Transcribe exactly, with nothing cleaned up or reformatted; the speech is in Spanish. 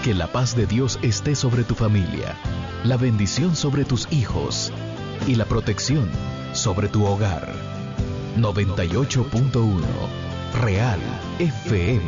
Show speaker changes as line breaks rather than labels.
Que la paz de Dios esté sobre tu familia, la bendición sobre tus hijos y la protección sobre tu hogar. noventa y ocho punto uno Real F M.